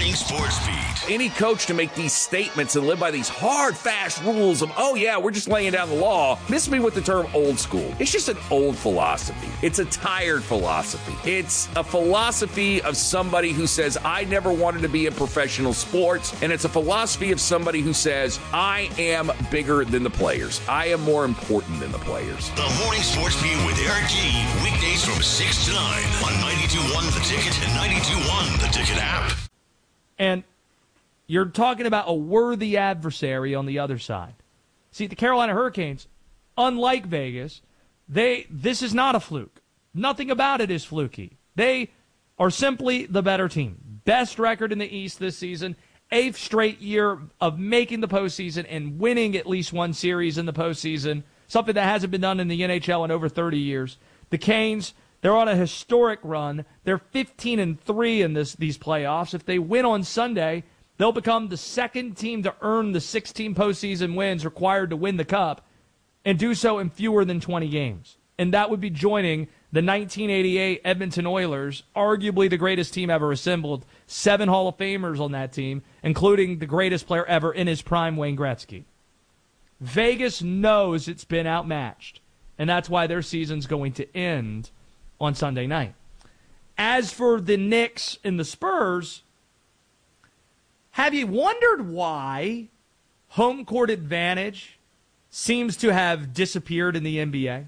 Morning Sports Beat. Any coach to make these statements and live by these hard, fast rules of, oh yeah, we're just laying down the law, miss me with the term old school. It's just an old philosophy. It's a tired philosophy. It's a philosophy of somebody who says, I never wanted to be in professional sports, and it's a philosophy of somebody who says, I am bigger than the players. I am more important than the players. The Morning Sports Beat with Eric G. Weekdays from 6 to 9 on 92.1 The Ticket and 92.1 The Ticket app. And you're talking about a worthy adversary on the other side. See, the Carolina Hurricanes, unlike Vegas, this is not a fluke. Nothing about it is fluky. They are simply the better team. Best record in the East this season, 8th straight year of making the postseason and winning at least one series in the postseason, something that hasn't been done in the NHL in over 30 years. The Canes, they're on a historic run. They're 15-3 in these playoffs. If they win on Sunday, they'll become the second team to earn the 16 postseason wins required to win the Cup and do so in fewer than 20 games. And that would be joining the 1988 Edmonton Oilers, arguably the greatest team ever assembled, 7 Hall of Famers on that team, including the greatest player ever in his prime, Wayne Gretzky. Vegas knows it's been outmatched, and that's why their season's going to end on Sunday night. As for the Knicks and the Spurs, have you wondered why home court advantage seems to have disappeared in the NBA?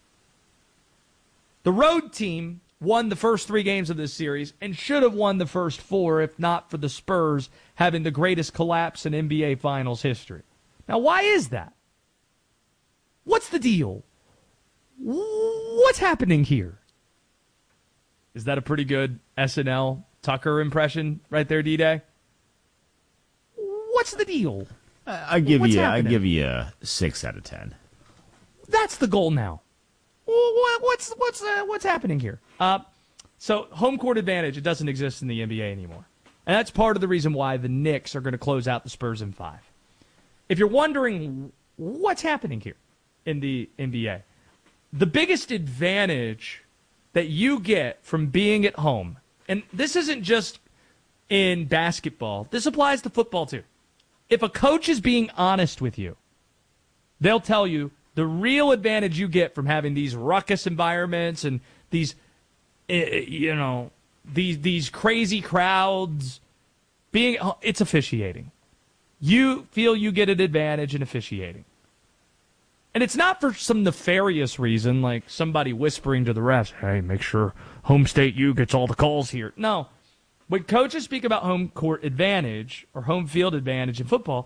The road team won the first 3 games of this series and should have won the first 4 if not for the Spurs having the greatest collapse in NBA Finals history. Now, why is that? What's the deal? What's happening here? Is that a pretty good SNL Tucker impression right there, D-Day? What's the deal? I give you a 6 out of 10. That's the goal now. What's happening here? So home court advantage, it doesn't exist in the NBA anymore. And that's part of the reason why the Knicks are going to close out the Spurs in 5. If you're wondering what's happening here in the NBA, the biggest advantage that you get from being at home, and this isn't just in basketball, this applies to football too. If a coach is being honest with you, they'll tell you the real advantage you get from having these ruckus environments and these, these crazy crowds, it's officiating. You feel you get an advantage in officiating. And it's not for some nefarious reason, like somebody whispering to the refs, hey, make sure home state U gets all the calls here. No. When coaches speak about home court advantage or home field advantage in football,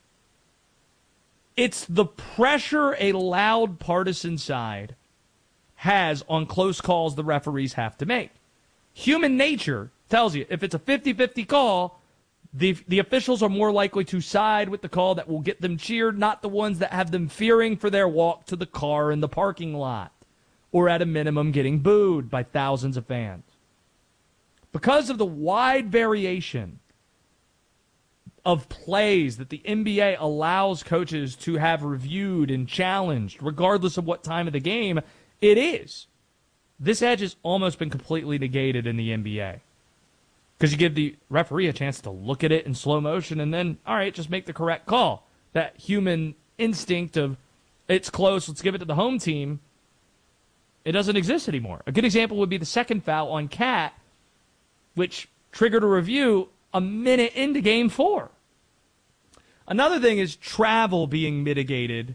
it's the pressure a loud partisan side has on close calls the referees have to make. Human nature tells you if it's a 50-50 call, the officials are more likely to side with the call that will get them cheered, not the ones that have them fearing for their walk to the car in the parking lot, or at a minimum getting booed by thousands of fans. Because of the wide variation of plays that the NBA allows coaches to have reviewed and challenged, regardless of what time of the game it is, this edge has almost been completely negated in the NBA. Because you give the referee a chance to look at it in slow motion and then, all right, just make the correct call. That human instinct of, it's close, let's give it to the home team, it doesn't exist anymore. A good example would be the second foul on Cat, which triggered a review a minute into Game 4. Another thing is travel being mitigated.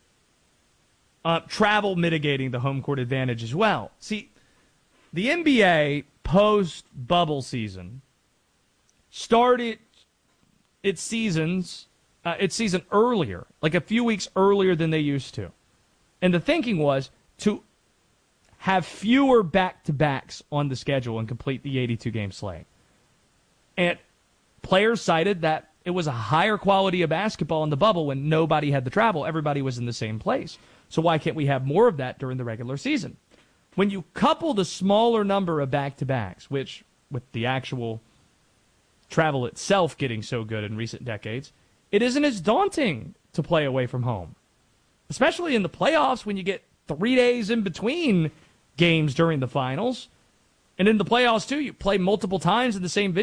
Travel mitigating the home court advantage as well. See, the NBA post-bubble season started its season earlier, like a few weeks earlier than they used to. And the thinking was to have fewer back-to-backs on the schedule and complete the 82-game slate. And players cited that it was a higher quality of basketball in the bubble when nobody had the travel. Everybody was in the same place. So why can't we have more of that during the regular season? When you couple the smaller number of back-to-backs, which with the actual travel itself getting so good in recent decades, it isn't as daunting to play away from home. Especially in the playoffs when you get 3 days in between games during the finals. And in the playoffs, too, you play multiple times in the same